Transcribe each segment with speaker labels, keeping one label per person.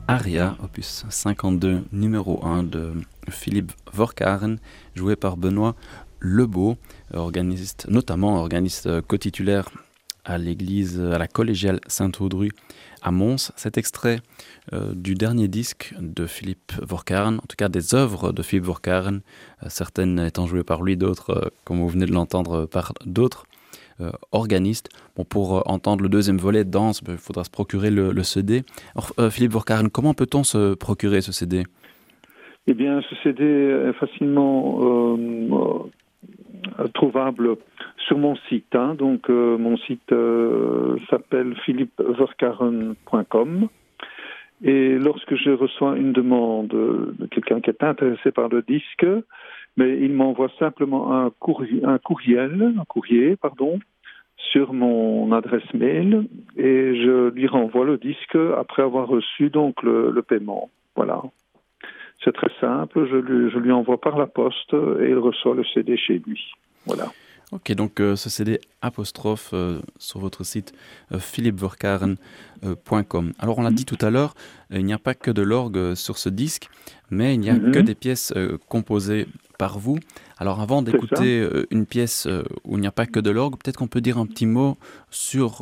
Speaker 1: Aria, opus 52, numéro 1 de Philippe Vorkaren, joué par Benoît Lebeau, organiste co-titulaire à l'église, à la collégiale Saint-Audru à Mons. Cet extrait du dernier disque de Philippe Vorkaren, en tout cas des œuvres de Philippe Vorkaren, certaines étant jouées par lui, d'autres, comme vous venez de l'entendre, par d'autres organistes. Bon, pour entendre le deuxième volet, Danse, il faudra se procurer le CD. Alors, Philippe Vorkaren, comment peut-on se procurer ce CD ?
Speaker 2: Eh bien, ce CD est facilement trouvable sur mon site. Donc, mon site s'appelle philippevorkaren.com. Et lorsque je reçois une demande de quelqu'un qui est intéressé par le disque, mais il m'envoie simplement un courrier, sur mon adresse mail, et je lui renvoie le disque après avoir reçu donc le paiement. Voilà. C'est très simple, je lui envoie par la poste et il reçoit le CD chez lui. Voilà.
Speaker 1: Ok, donc ce CD apostrophe sur votre site philippevorkaren.com. Alors on l'a dit tout à l'heure, il n'y a pas que de l'orgue sur ce disque, mais il n'y a que des pièces composées par vous. Alors avant d'écouter une pièce où il n'y a pas que de l'orgue, peut-être qu'on peut dire un petit mot sur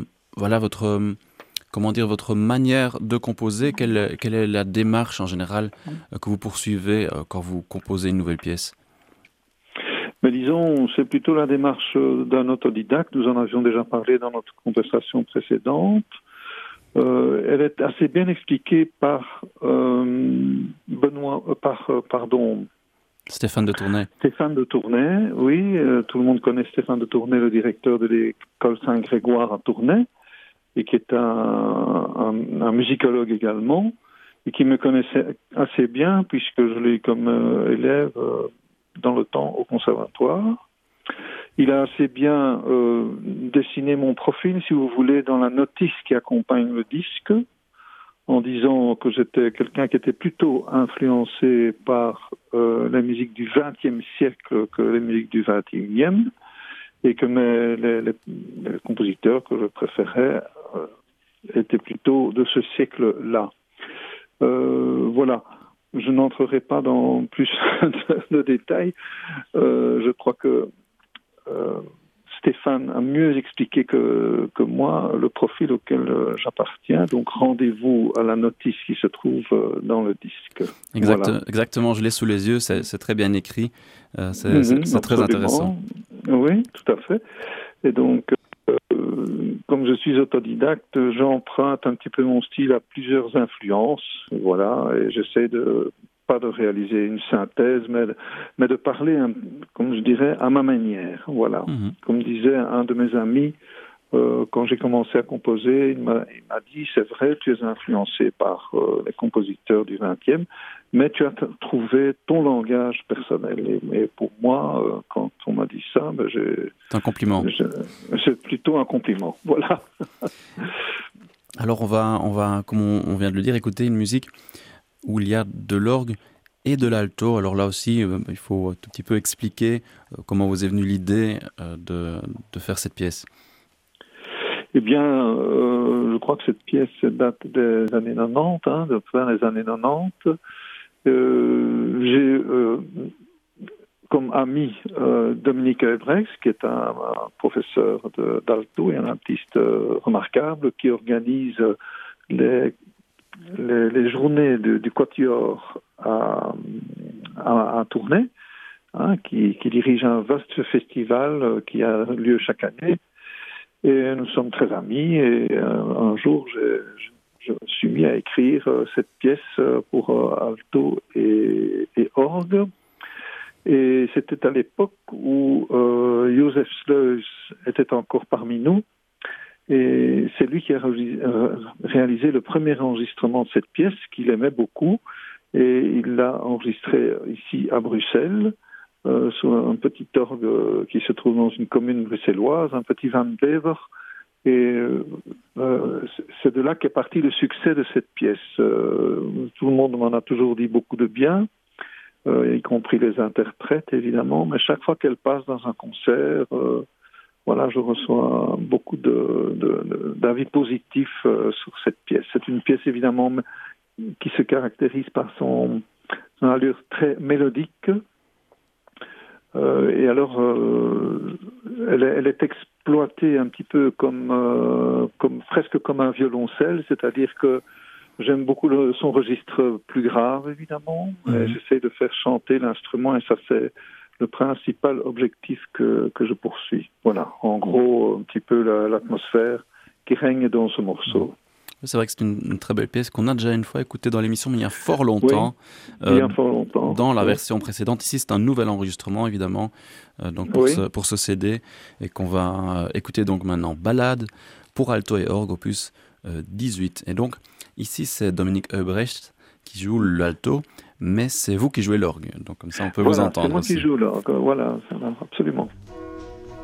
Speaker 1: votre manière de composer. Quelle est la démarche en général que vous poursuivez quand vous composez une nouvelle pièce ?
Speaker 2: Mais disons, c'est plutôt la démarche d'un autodidacte. Nous en avions déjà parlé dans notre conversation précédente. Elle est assez bien expliquée par
Speaker 1: Stéphane de Tournai.
Speaker 2: Stéphane de Tournai, oui. Tout le monde connaît Stéphane de Tournai, le directeur de l'école Saint-Grégoire à Tournai, et qui est un musicologue également, et qui me connaissait assez bien, puisque je l'ai eu comme élève dans le temps au conservatoire. Il a assez bien dessiné mon profil, si vous voulez, dans la notice qui accompagne le disque, en disant que j'étais quelqu'un qui était plutôt influencé par la musique du XXe siècle que les musiques du XXIe, et que les compositeurs que je préférais étaient plutôt de ce siècle-là. Voilà. Je n'entrerai pas dans plus de détails. Je crois que Stéphane a mieux expliqué que moi le profil auquel j'appartiens. Donc rendez-vous à la notice qui se trouve dans le disque. Voilà.
Speaker 1: Exactement, je l'ai sous les yeux, c'est très bien écrit. C'est très intéressant.
Speaker 2: Oui, tout à fait. Et donc, comme je suis autodidacte, j'emprunte un petit peu mon style à plusieurs influences, voilà, et j'essaie pas de réaliser une synthèse, mais de parler, comme je dirais, à ma manière, voilà. Comme disait un de mes amis, quand j'ai commencé à composer, il m'a dit, c'est vrai, tu es influencé par les compositeurs du XXe, mais tu as trouvé ton langage personnel. Et pour moi, quand on m'a dit ça, c'est
Speaker 1: un compliment.
Speaker 2: C'est plutôt un compliment, voilà.
Speaker 1: Alors on va, comme on vient de le dire, écouter une musique où il y a de l'orgue et de l'alto. Alors là aussi, il faut un tout petit peu expliquer comment vous est venue l'idée de faire cette pièce.
Speaker 2: Eh bien, je crois que cette pièce date des années 90, de fin des années 90. J'ai comme ami Dominique Ebrex, qui est un professeur d'alto et un artiste remarquable, qui organise les journées du Quatuor à Tournai, qui dirige un vaste festival qui a lieu chaque année. Et nous sommes très amis, et un jour, je me suis mis à écrire cette pièce pour alto et orgue. Et c'était à l'époque où Joseph Sleus était encore parmi nous. Et c'est lui qui a réalisé le premier enregistrement de cette pièce qu'il aimait beaucoup. Et il l'a enregistré ici à Bruxelles, sur un petit orgue qui se trouve dans une commune bruxelloise, un petit Van Bever. Et c'est de là qu'est parti le succès de cette pièce. Tout le monde m'en a toujours dit beaucoup de bien, y compris les interprètes évidemment, mais chaque fois qu'elle passe dans un concert, voilà, je reçois beaucoup d'avis positifs sur cette pièce. C'est une pièce évidemment qui se caractérise par son allure très mélodique. Et alors, elle est exploitée un petit peu presque comme un violoncelle, c'est-à-dire que j'aime beaucoup son registre plus grave, évidemment. Et j'essaie de faire chanter l'instrument, et ça, c'est le principal objectif que je poursuis. Voilà, en gros, un petit peu l'atmosphère qui règne dans ce morceau.
Speaker 1: C'est vrai que c'est une très belle pièce qu'on a déjà une fois écoutée dans l'émission, mais il y a fort longtemps.
Speaker 2: Oui, il y a fort longtemps.
Speaker 1: Dans la version précédente. Ici, c'est un nouvel enregistrement, évidemment, donc pour ce CD, et qu'on va écouter donc maintenant. Ballade pour alto et orgue, opus 18. Et donc, ici, c'est Dominique Heubrecht qui joue l'alto, mais c'est vous qui jouez l'orgue. Donc, comme ça, on peut vous entendre.
Speaker 2: C'est moi
Speaker 1: aussi.
Speaker 2: qui joue l'orgue, voilà, absolument.